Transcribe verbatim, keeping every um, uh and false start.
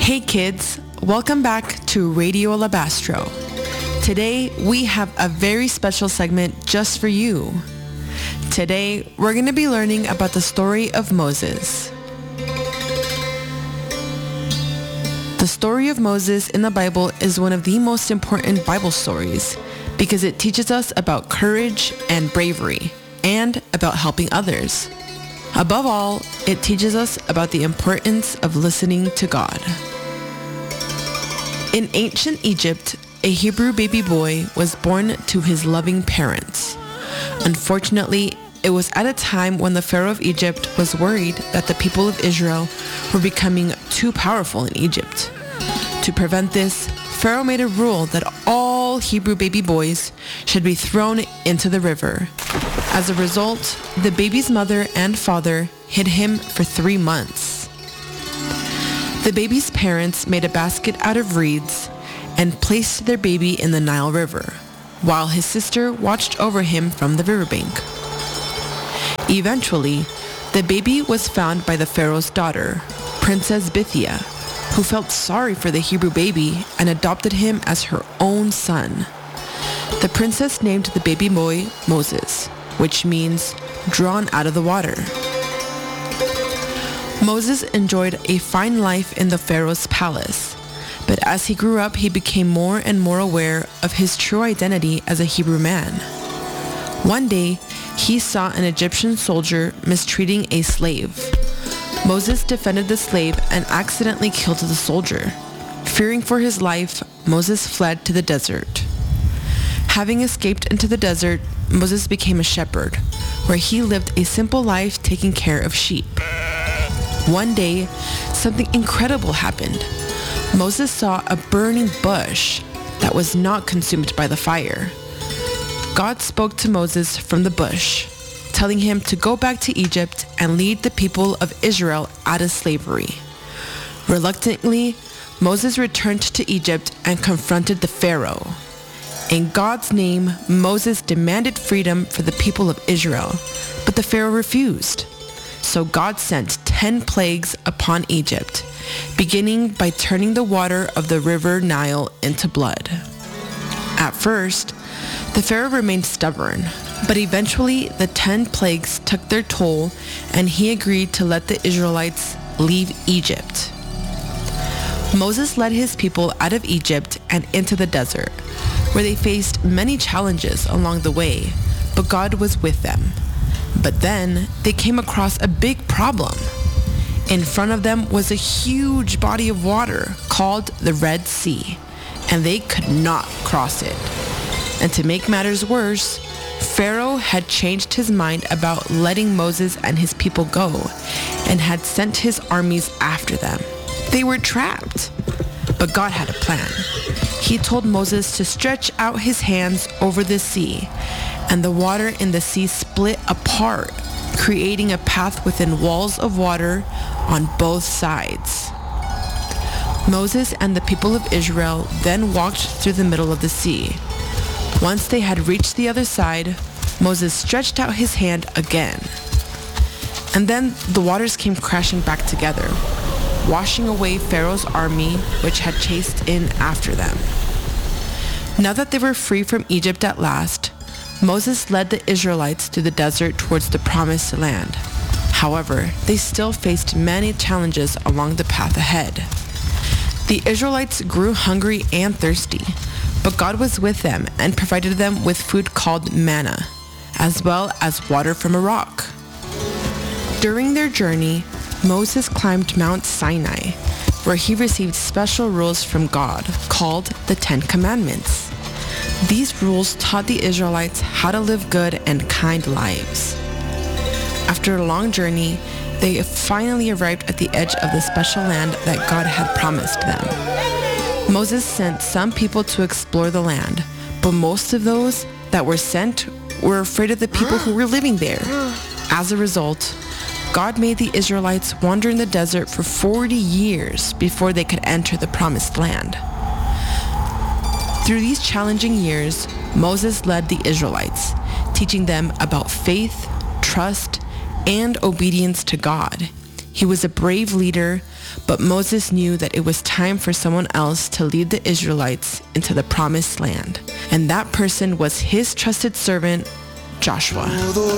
Hey kids, welcome back to Radio Alabastro. Today we have a very special segment just for you. Today we're going to be learning about the story of Moses. The story of Moses in the Bible is one of the most important Bible stories because it teaches us about courage and bravery and about helping others. Above all, it teaches us about the importance of listening to God. In ancient Egypt, a Hebrew baby boy was born to his loving parents. Unfortunately, it was at a time when the Pharaoh of Egypt was worried that the people of Israel were becoming too powerful in Egypt. To prevent this, Pharaoh made a rule that all Hebrew baby boys should be thrown into the river. As a result, the baby's mother and father hid him for three months. The baby's parents made a basket out of reeds and placed their baby in the Nile River, while his sister watched over him from the riverbank. Eventually, the baby was found by the Pharaoh's daughter, Princess Bithia, who felt sorry for the Hebrew baby and adopted him as her own son. The princess named the baby boy Moses, which means drawn out of the water. Moses enjoyed a fine life in the Pharaoh's palace, but as he grew up, he became more and more aware of his true identity as a Hebrew man. One day, he saw an Egyptian soldier mistreating a slave. Moses defended the slave and accidentally killed the soldier. Fearing for his life, Moses fled to the desert. Having escaped into the desert, Moses became a shepherd, where he lived a simple life taking care of sheep. One day, something incredible happened. Moses saw a burning bush that was not consumed by the fire. God spoke to Moses from the bush, telling him to go back to Egypt and lead the people of Israel out of slavery. Reluctantly, Moses returned to Egypt and confronted the Pharaoh. In God's name, Moses demanded freedom for the people of Israel, but the Pharaoh refused. So God sent ten plagues upon Egypt, beginning by turning the water of the river Nile into blood. At first, the Pharaoh remained stubborn, but eventually the ten plagues took their toll and he agreed to let the Israelites leave Egypt. Moses led his people out of Egypt and into the desert, where they faced many challenges along the way, but God was with them. But then they came across a big problem. In front of them was a huge body of water called the Red Sea, and they could not cross it. And to make matters worse, Pharaoh had changed his mind about letting Moses and his people go and had sent his armies after them. They were trapped. But God had a plan. He told Moses to stretch out his hands over the sea, and the water in the sea split apart, creating a path within walls of water on both sides. Moses and the people of Israel then walked through the middle of the sea. Once they had reached the other side, Moses stretched out his hand again. And then the waters came crashing back together, washing away Pharaoh's army, which had chased in after them. Now that they were free from Egypt at last, Moses led the Israelites through the desert towards the promised land. However, they still faced many challenges along the path ahead. The Israelites grew hungry and thirsty, but God was with them and provided them with food called manna, as well as water from a rock. During their journey, Moses climbed Mount Sinai, where he received special rules from God called the Ten Commandments. These rules taught the Israelites how to live good and kind lives. After a long journey, they finally arrived at the edge of the special land that God had promised them. Moses sent some people to explore the land, but most of those that were sent were afraid of the people who were living there. As a result, God made the Israelites wander in the desert for forty years before they could enter the promised land. Through these challenging years, Moses led the Israelites, teaching them about faith, trust, and obedience to God. He was a brave leader, But Moses knew that it was time for someone else to lead the Israelites into the promised land. And that person was his trusted servant, Joshua.